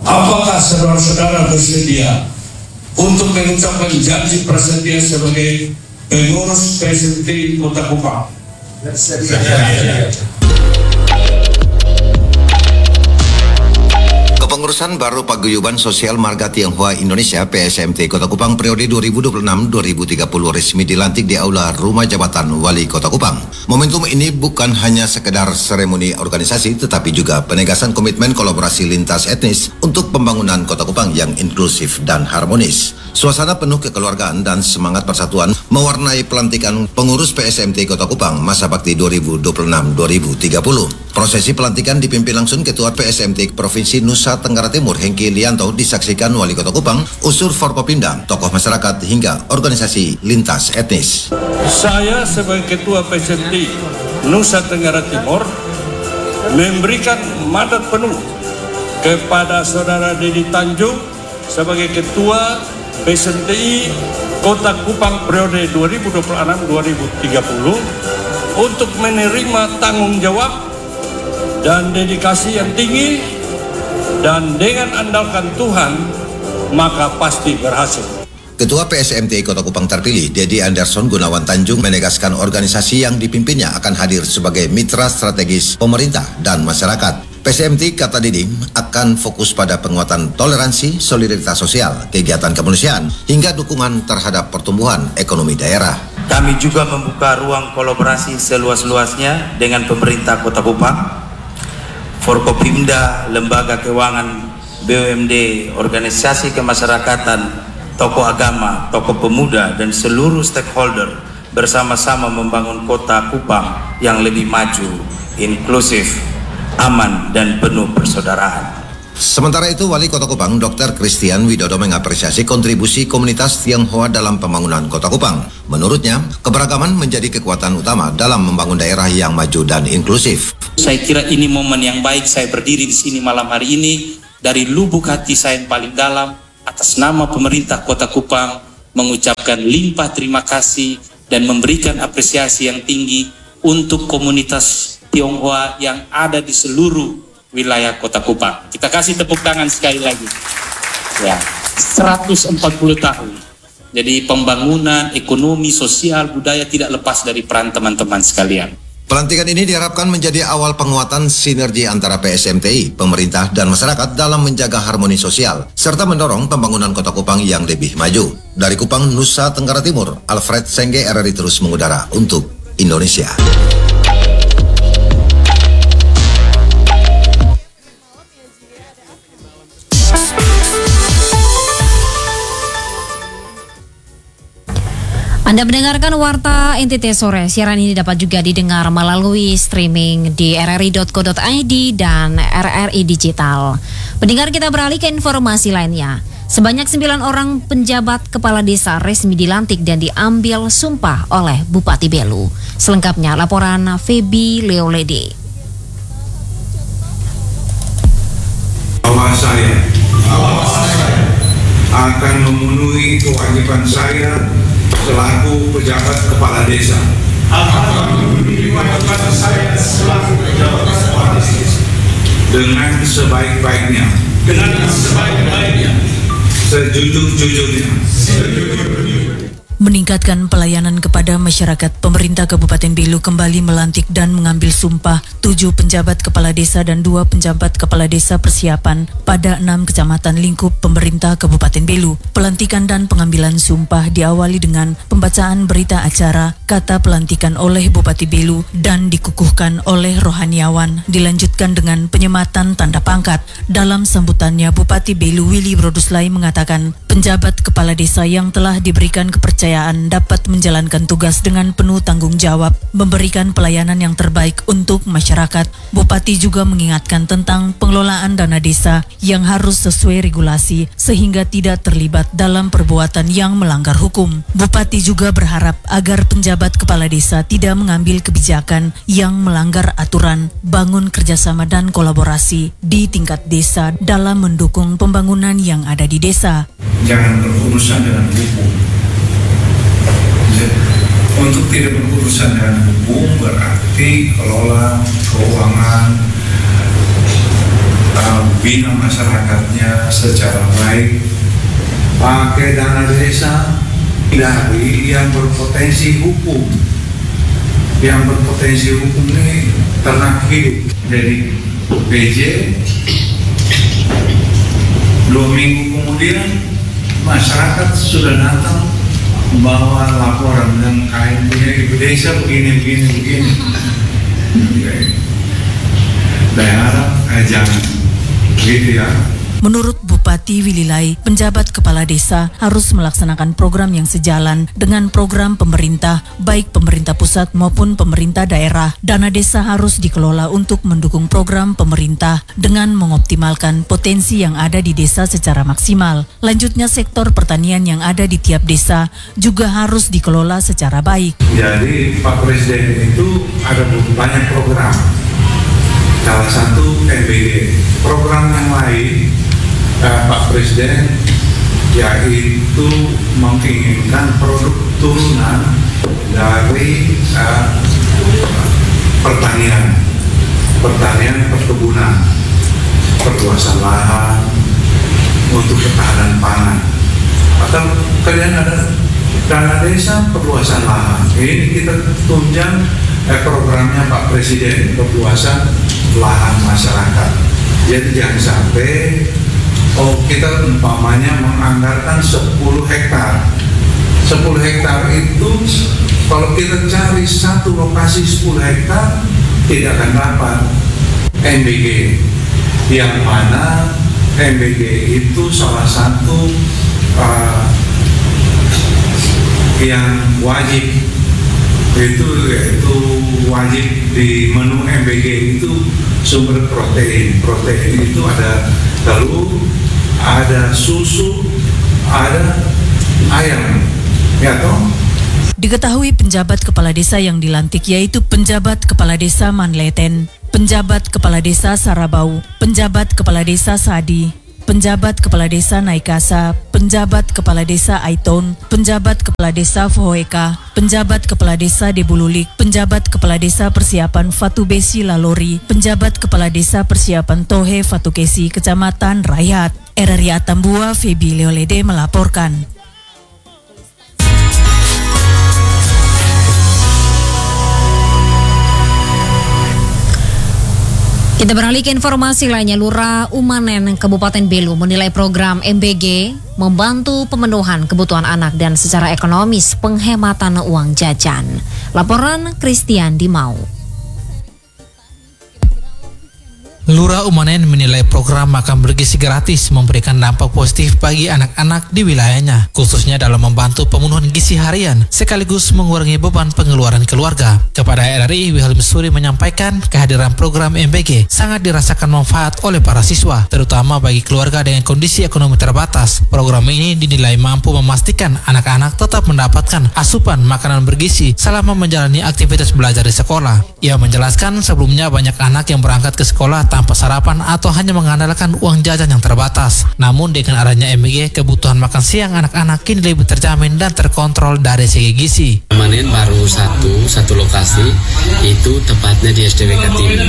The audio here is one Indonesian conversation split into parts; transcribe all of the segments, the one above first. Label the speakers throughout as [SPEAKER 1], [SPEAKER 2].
[SPEAKER 1] Apakah saudara-saudara bersedia untuk mengucapkan janji prasetia sebagai pengurus PSMT Kota Kupang?
[SPEAKER 2] Kepengurusan baru Paguyuban Sosial Marga Tionghoa Indonesia PSMT Kota Kupang periode 2026-2030 resmi dilantik di Aula Rumah Jabatan Wali Kota Kupang. Momentum ini bukan hanya sekedar seremoni organisasi, tetapi juga penegasan komitmen kolaborasi lintas etnis untuk pembangunan Kota Kupang yang inklusif dan harmonis. Suasana penuh kekeluargaan dan semangat persatuan mewarnai pelantikan pengurus PSMT Kota Kupang masa bakti 2026-2030. Prosesi pelantikan dipimpin langsung Ketua PSMT Provinsi Nusa Tenggara Timur Hengki Lianto, disaksikan Wali Kota Kupang, unsur Forkopimda, tokoh masyarakat hingga organisasi lintas etnis.
[SPEAKER 1] Saya sebagai Ketua PSMT Nusa Tenggara Timur memberikan mandat penuh kepada Saudara Dedi Tanjung sebagai Ketua PSMTI Kota Kupang periode 2026-2030 untuk menerima tanggung jawab dan dedikasi yang tinggi, dan dengan andalkan Tuhan maka pasti berhasil.
[SPEAKER 2] Ketua PSMT Kota Kupang terpilih, Dedi Anderson Gunawan Tanjung, menegaskan organisasi yang dipimpinnya akan hadir sebagai mitra strategis pemerintah dan masyarakat. PSMT, kata Dedi, akan fokus pada penguatan toleransi, solidaritas sosial, kegiatan kemanusiaan, hingga dukungan terhadap pertumbuhan ekonomi daerah.
[SPEAKER 3] Kami juga membuka ruang kolaborasi seluas-luasnya dengan pemerintah Kota Kupang, Forkopimda, lembaga keuangan, BUMD, organisasi kemasyarakatan, tokoh agama, tokoh pemuda, dan seluruh stakeholder bersama-sama membangun Kota Kupang yang lebih maju, inklusif, aman, dan penuh persaudaraan.
[SPEAKER 2] Sementara itu, Wali Kota Kupang, Dr. Christian Widodo, mengapresiasi kontribusi komunitas Tionghoa dalam pembangunan Kota Kupang. Menurutnya, keberagaman menjadi kekuatan utama dalam membangun daerah yang maju dan inklusif.
[SPEAKER 4] Saya kira ini momen yang baik saya berdiri di sini malam hari ini. Dari lubuk hati saya yang paling dalam, atas nama pemerintah Kota Kupang, mengucapkan limpah terima kasih dan memberikan apresiasi yang tinggi untuk komunitas Tionghoa yang ada di seluruh wilayah Kota Kupang. Kita kasih tepuk tangan sekali lagi. Ya, 140 tahun. Jadi pembangunan ekonomi, sosial, budaya tidak lepas dari peran teman-teman sekalian.
[SPEAKER 2] Pelantikan ini diharapkan menjadi awal penguatan sinergi antara PSMTI, pemerintah, dan masyarakat dalam menjaga harmoni sosial, serta mendorong pembangunan Kota Kupang yang lebih maju. Dari Kupang, Nusa Tenggara Timur, Alfred Sengge, RRI terus mengudara untuk Indonesia.
[SPEAKER 5] Anda mendengarkan Warta NTT Sore. Siaran ini dapat juga didengar melalui streaming di rri.co.id dan RRI Digital. Pendengar, kita beralih ke informasi lainnya. Sebanyak 9 orang penjabat kepala desa resmi dilantik dan diambil sumpah oleh Bupati Belu. Selengkapnya laporan Feby Leolede.
[SPEAKER 6] Bahwa saya akan memenuhi kewajiban saya selaku pejabat kepala desa. Dengan sebaik-baiknya. Sejujur-jujurnya.
[SPEAKER 7] Meningkatkan pelayanan kepada masyarakat, pemerintah Kabupaten Belu kembali melantik dan mengambil sumpah 7 penjabat kepala desa dan 2 penjabat kepala desa persiapan pada 6 kecamatan lingkup pemerintah Kabupaten Belu. Pelantikan dan pengambilan sumpah diawali dengan pembacaan berita acara kata pelantikan oleh Bupati Belu dan dikukuhkan oleh rohaniawan, dilanjutkan dengan penyematan tanda pangkat. Dalam sambutannya, Bupati Belu Willy Broduslai mengatakan penjabat kepala desa yang telah diberikan kepercayaan dapat menjalankan tugas dengan penuh tanggung jawab, memberikan pelayanan yang terbaik untuk masyarakat. Bupati juga mengingatkan tentang pengelolaan dana desa yang harus sesuai regulasi sehingga tidak terlibat dalam perbuatan yang melanggar hukum. Bupati juga berharap agar penjabat kepala desa tidak mengambil kebijakan yang melanggar aturan, bangun kerjasama dan kolaborasi di tingkat desa dalam mendukung pembangunan yang ada di desa.
[SPEAKER 6] Jangan berurusan dengan hukum. Untuk tidak berurusan dengan hukum berarti kelola keuangan bina masyarakatnya secara baik, pakai dana desa dari yang berpotensi hukum. Yang berpotensi hukum ini ternak hidup. Jadi PJ 2 minggu kemudian masyarakat sudah datang membawa laporan dan kain punya ibu desa begini. Saya harap jangan gitu ya.
[SPEAKER 7] Menurut Bupati Wililai, penjabat kepala desa harus melaksanakan program yang sejalan dengan program pemerintah, baik pemerintah pusat maupun pemerintah daerah. Dana desa harus dikelola untuk mendukung program pemerintah dengan mengoptimalkan potensi yang ada di desa secara maksimal. Lanjutnya, sektor pertanian yang ada di tiap desa juga harus dikelola secara baik.
[SPEAKER 6] Jadi Pak Presiden itu ada banyak program. Salah satu MBG. Program yang lain Pak Presiden yaitu menginginkan produk turunan dari pertanian, perkebunan, perluasan lahan untuk ketahanan pangan. Atau kalian ada dana desa perluasan lahan. Ini kita tunjang programnya Pak Presiden, perluasan lahan masyarakat. Jadi jangan sampai kita umpamanya menganggarkan 10 hektar. 10 hektar itu kalau kita cari satu lokasi 10 hektar tidak akan dapat MBG. Yang mana MBG itu salah satu yang wajib, yaitu wajib di menu MBG itu sumber protein. Protein itu ada telur, ada susu, ada ayam, ya toh?
[SPEAKER 7] Diketahui penjabat kepala desa yang dilantik yaitu penjabat kepala desa Manleten, penjabat kepala desa Sarabau, penjabat kepala desa Sadi, penjabat kepala desa Naikasa, penjabat kepala desa Aiton, penjabat kepala desa Fohoeka, penjabat kepala desa Debululik, penjabat kepala desa persiapan Fatubesi Lalori, penjabat kepala desa persiapan Tohe Fatukesi, Kecamatan Rayat. RRI Atambua, Febi Leolede melaporkan.
[SPEAKER 5] Kita beralih ke informasi lainnya. Lurah Umanen Kabupaten Belu menilai program MBG membantu pemenuhan kebutuhan anak dan secara ekonomis penghematan uang jajan. Laporan Christian Dimau.
[SPEAKER 8] Lurah Umanen menilai program makan bergizi gratis memberikan dampak positif bagi anak-anak di wilayahnya, khususnya dalam membantu pemenuhan gizi harian sekaligus mengurangi beban pengeluaran keluarga. Kepada RRI, Wilhelm Suri menyampaikan kehadiran program MBG sangat dirasakan manfaat oleh para siswa, terutama bagi keluarga dengan kondisi ekonomi terbatas. Program ini dinilai mampu memastikan anak-anak tetap mendapatkan asupan makanan bergizi selama menjalani aktivitas belajar di sekolah. Ia menjelaskan sebelumnya banyak anak yang berangkat ke sekolah tanpa sarapan atau hanya mengandalkan uang jajan yang terbatas. Namun dengan adanya MBG, kebutuhan makan siang anak-anak kini lebih terjamin dan terkontrol dari segi gizi.
[SPEAKER 9] Kemarin baru satu lokasi, itu tepatnya di SDWK Timur.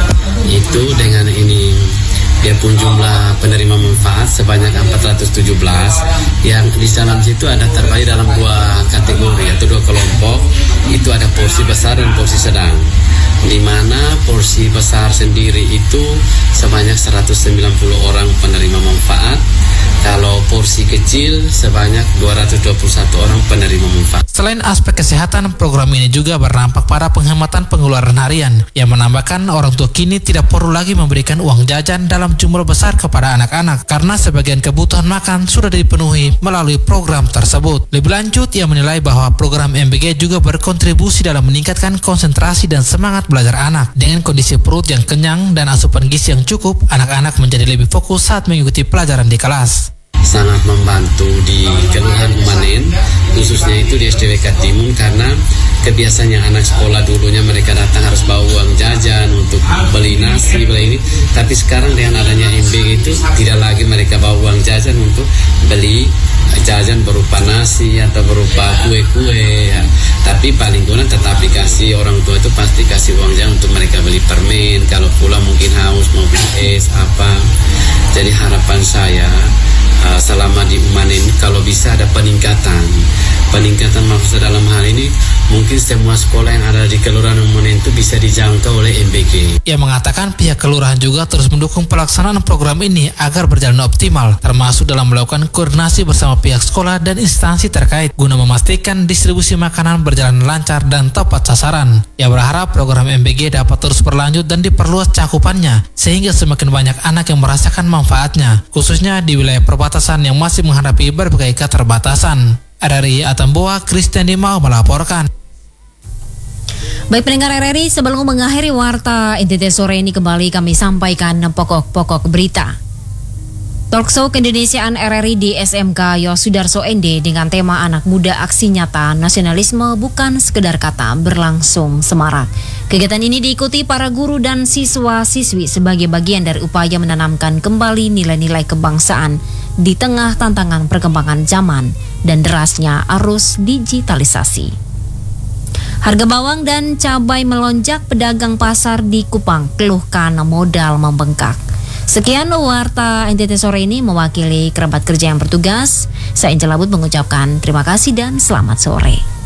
[SPEAKER 9] Itu dengan ini biarpun jumlah penerima manfaat sebanyak 417, yang di dalam situ ada terbagi dalam 2 kategori atau 2 kelompok. Itu ada porsi besar dan porsi sedang, di mana porsi besar sendiri itu sebanyak 190 orang penerima manfaat. Kalau porsi kecil sebanyak 221 orang penerima manfaat.
[SPEAKER 8] Selain aspek kesehatan, program ini juga berdampak pada penghematan pengeluaran harian, yang menambahkan orang tua kini tidak perlu lagi memberikan uang jajan dalam jumlah besar kepada anak-anak karena sebagian kebutuhan makan sudah dipenuhi melalui program tersebut. Lebih lanjut, ia menilai bahwa program MBG juga berkontribusi dalam meningkatkan konsentrasi dan semangat belajar anak. Dengan kondisi perut yang kenyang dan asupan gizi yang cukup, anak-anak menjadi lebih fokus saat mengikuti pelajaran di kelas.
[SPEAKER 9] Sangat membantu di Kelurahan Umanen, khususnya itu di SDWK Timur, karena kebiasaannya anak sekolah dulunya mereka datang harus bawa uang jajan untuk beli nasi, beli ini. Tapi sekarang dengan adanya MBG itu tidak lagi mereka bawa uang jajan untuk beli jajan berupa nasi atau berupa kue-kue ya. Tapi paling kurang tetap dikasih, orang tua itu pasti kasih uang jajan untuk mereka beli permen, kalau pulang mungkin haus mau beli es apa. Jadi harapan saya selama di Umanen kalau bisa ada peningkatan maksud dalam hal ini mungkin semua sekolah yang ada di Kelurahan Umanen itu bisa dijangkau oleh MBG.
[SPEAKER 8] Ia mengatakan pihak kelurahan juga terus mendukung pelaksanaan program ini agar berjalan optimal, termasuk dalam melakukan koordinasi bersama pihak sekolah dan instansi terkait guna memastikan distribusi makanan berjalan lancar dan tepat sasaran. Ia berharap program MBG dapat terus berlanjut dan diperluas cakupannya sehingga semakin banyak anak yang merasakan manfaatnya, khususnya di wilayah perbatasan yang masih menghadapi berbagai keterbatasan. RRI Atambua, Christian Dimau melaporkan.
[SPEAKER 5] Baik pendengar RRI, sebelum mengakhiri warta NTT sore ini kembali kami sampaikan pokok-pokok berita. Talkshow keindonesiaan RRI di SMK Yosudarso ND dengan tema Anak Muda Aksi Nyata Nasionalisme Bukan Sekedar Kata berlangsung semarak. Kegiatan ini diikuti para guru dan siswa-siswi sebagai bagian dari upaya menanamkan kembali nilai-nilai kebangsaan di tengah tantangan perkembangan zaman dan derasnya arus digitalisasi. Harga bawang dan cabai melonjak, pedagang pasar di Kupang keluhkan modal membengkak. Sekian warta NTT sore ini mewakili kerabat kerja yang bertugas. Saya Angela Bud mengucapkan terima kasih dan selamat sore.